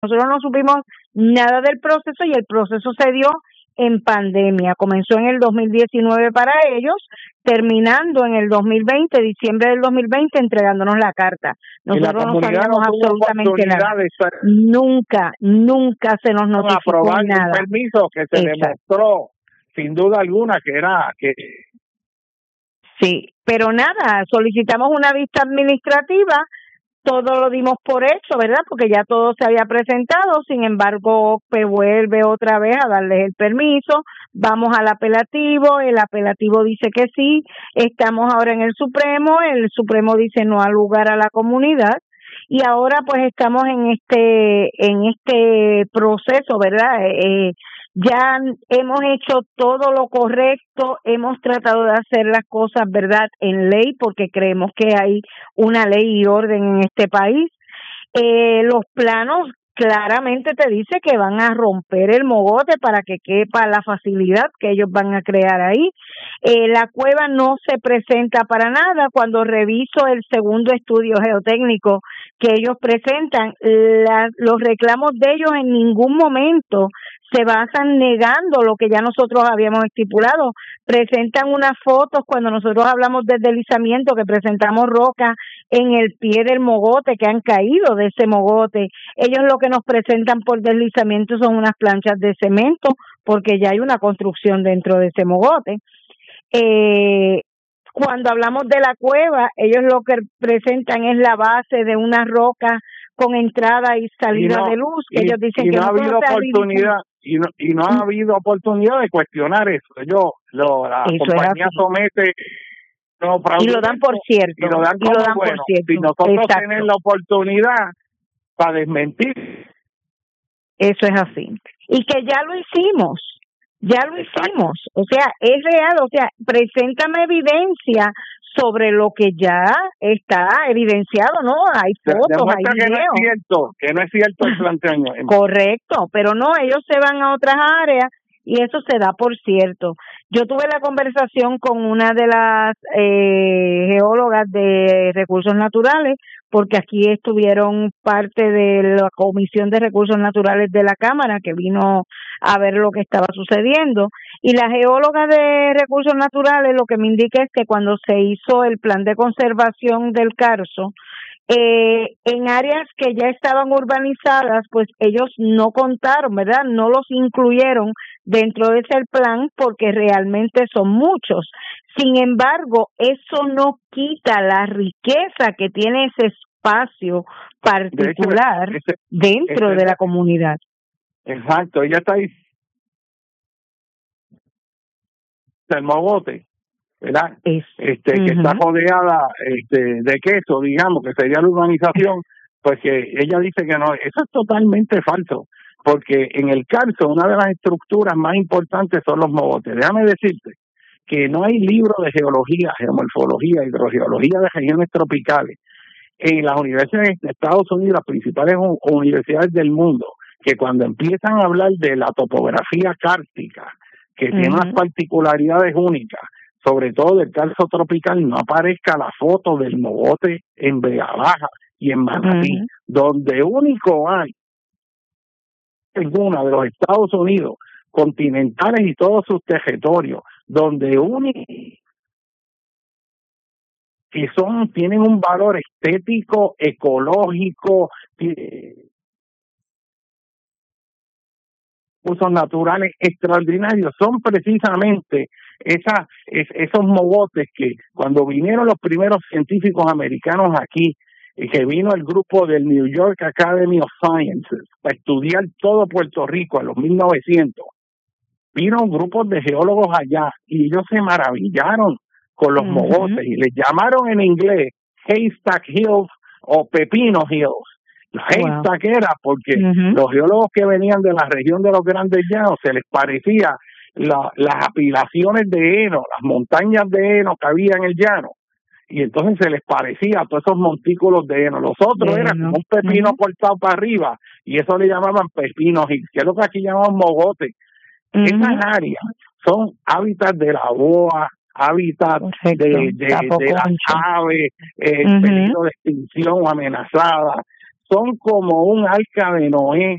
Nosotros no supimos nada del proceso y el proceso se dio en pandemia. Comenzó en el 2019 para ellos, terminando en el 2020, diciembre del 2020, entregándonos la carta. Nosotros no sabíamos absolutamente nada. Nunca se nos notificó nada. Un permiso que se demostró, sin duda alguna, que era... Sí, pero nada, solicitamos una vista administrativa, todo lo dimos por hecho, ¿verdad? Porque ya todo se había presentado, sin embargo, pues vuelve otra vez a darles el permiso, vamos al apelativo, el apelativo dice que sí, estamos ahora en el Supremo dice no ha lugar a la comunidad, y ahora pues estamos en este proceso, ¿verdad? Ya hemos hecho todo lo correcto, hemos tratado de hacer las cosas, ¿verdad?, en ley, porque creemos que hay una ley y orden en este país. Los planos claramente te dice que van a romper el mogote para que quepa la facilidad que ellos van a crear ahí. La cueva no se presenta para nada. Cuando reviso el segundo estudio geotécnico que ellos presentan, los reclamos de ellos en ningún momento se basan negando lo que ya nosotros habíamos estipulado. Presentan unas fotos cuando nosotros hablamos de deslizamiento, que presentamos rocas en el pie del mogote que han caído de ese mogote. Ellos lo que nos presentan por deslizamiento son unas planchas de cemento, porque ya hay una construcción dentro de ese mogote. Cuando hablamos de la cueva, ellos lo que presentan es la base de una roca con entrada y salida de luz, que ellos dicen que no ha habido oportunidad y no ha habido oportunidad de cuestionar eso. La compañía somete y lo dan por cierto. Y lo dan por cierto. Si nosotros tenemos la oportunidad para desmentir. Eso es así. Y que ya lo hicimos. O sea, es real. O sea, preséntame evidencia sobre lo que ya está evidenciado, ¿no? Hay fotos, hay videos. Que no es cierto el planteamiento. Correcto, pero no, ellos se van a otras áreas y eso se da por cierto. Yo tuve la conversación con una de las geólogas de recursos naturales, porque aquí estuvieron parte de la Comisión de Recursos Naturales de la Cámara, que vino a ver lo que estaba sucediendo, y la geóloga de recursos naturales lo que me indica es que cuando se hizo el plan de conservación del Carso, en áreas que ya estaban urbanizadas, pues ellos no contaron, ¿verdad? No los incluyeron dentro de ese plan porque realmente son muchos. Sin embargo, eso no quita la riqueza que tiene ese espacio particular dentro de la comunidad. Exacto, ella está ahí. El mogote, ¿verdad? Que está rodeada de queso, digamos, que sería la urbanización, pues que ella dice que no, eso es totalmente falso, porque en el Carso una de las estructuras más importantes son los mogotes. Déjame decirte que no hay libro de geología, geomorfología, hidrogeología de regiones tropicales en las universidades de Estados Unidos, las principales universidades del mundo, que cuando empiezan a hablar de la topografía kártica, que tiene unas particularidades únicas, sobre todo del Carso tropical, no aparezca la foto del mogote en Vega Baja y en Manatí, donde único hay en una de los Estados Unidos continentales y todos sus territorios, donde único que tienen un valor estético, ecológico, recursos naturales extraordinarios, son precisamente esos mogotes que cuando vinieron los primeros científicos americanos aquí, que vino el grupo del New York Academy of Sciences para estudiar todo Puerto Rico en los 1900, vino grupos de geólogos allá y ellos se maravillaron con los mogotes y les llamaron en inglés Haystack Hills o Pepino Hills. La Haystack era porque los geólogos que venían de la región de los Grandes Llanos se les parecía las apilaciones de heno, las montañas de heno que había en el llano, y entonces se les parecía a todos esos montículos de heno. Los otros eran como un pepino cortado para arriba y eso le llamaban Pepino Hills, que es lo que aquí llamamos mogotes. Esas áreas son hábitats de la boa, hábitats de las aves, peligro de extinción o amenazadas. son como un arca de Noé